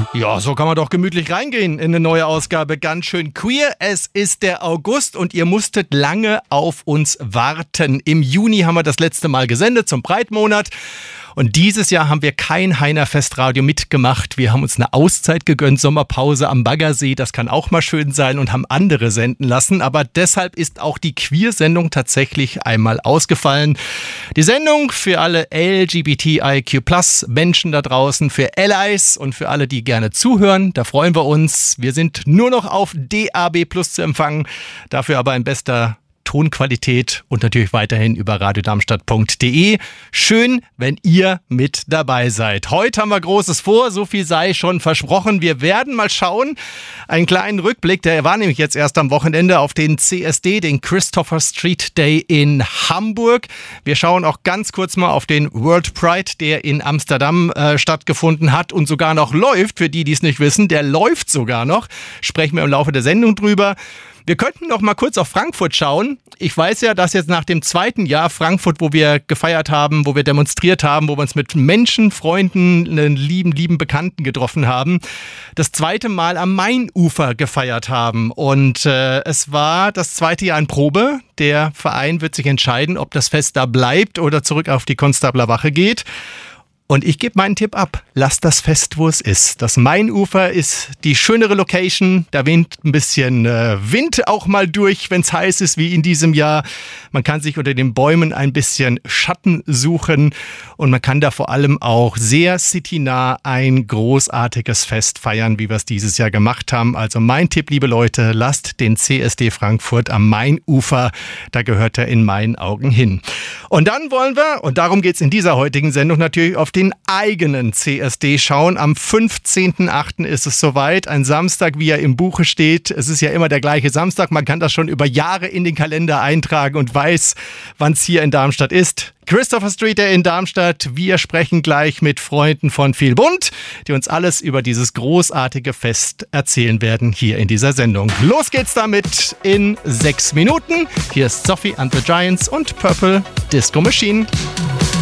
Ja, so kann man doch gemütlich reingehen in eine neue Ausgabe. Ganz schön queer. Es ist der August und ihr musstet lange auf uns warten. Im Juni haben wir das letzte Mal gesendet zum Breitmonat. Und dieses Jahr haben wir kein Heiner Festradio mitgemacht. Wir haben uns eine Auszeit gegönnt, Sommerpause am Baggersee. Das kann auch mal schön sein und haben andere senden lassen. Aber deshalb ist auch die Queer-Sendung tatsächlich einmal ausgefallen. Die Sendung für alle LGBTIQ+-Menschen da draußen, für Allies und für alle, die gerne zuhören. Da freuen wir uns. Wir sind nur noch auf DAB+ zu empfangen. Dafür aber in bester Tonqualität und natürlich weiterhin über radiodarmstadt.de. Schön, wenn ihr mit dabei seid. Heute haben wir Großes vor, so viel sei schon versprochen. Wir werden mal schauen, einen kleinen Rückblick, der war nämlich jetzt erst am Wochenende auf den CSD, den Christopher Street Day in Hamburg. Wir schauen auch ganz kurz mal auf den World Pride, der in Amsterdam stattgefunden hat und sogar noch läuft, für die, die es nicht wissen. Der läuft sogar noch. Sprechen wir im Laufe der Sendung drüber. Wir könnten noch mal kurz auf Frankfurt schauen. Ich weiß ja, dass jetzt nach dem zweiten Jahr Frankfurt, wo wir gefeiert haben, wo wir demonstriert haben, wo wir uns mit Menschen, Freunden, einen lieben Bekannten getroffen haben, das zweite Mal am Mainufer gefeiert haben. Und es war das zweite Jahr in Probe. Der Verein wird sich entscheiden, ob das Fest da bleibt oder zurück auf die Konstabler Wache geht. Und ich gebe meinen Tipp ab. Lasst das Fest, wo es ist. Das Mainufer ist die schönere Location. Da weht ein bisschen Wind auch mal durch, wenn es heiß ist wie in diesem Jahr. Man kann sich unter den Bäumen ein bisschen Schatten suchen. Und man kann da vor allem auch sehr citynah ein großartiges Fest feiern, wie wir es dieses Jahr gemacht haben. Also mein Tipp, liebe Leute, lasst den CSD Frankfurt am Mainufer. Da gehört er in meinen Augen hin. Und dann wollen wir, und darum geht es in dieser heutigen Sendung natürlich, auf den eigenen CSD schauen. Am 15.08. ist es soweit. Ein Samstag, wie er im Buche steht. Es ist ja immer der gleiche Samstag. Man kann das schon über Jahre in den Kalender eintragen und weiß, wann es hier in Darmstadt ist. Christopher Street Day in Darmstadt. Wir sprechen gleich mit Freunden von Viel Bunt, die uns alles über dieses großartige Fest erzählen werden hier in dieser Sendung. Los geht's damit in 6 Minuten. Hier ist Sophie and the Giants und Purple Disco Machine.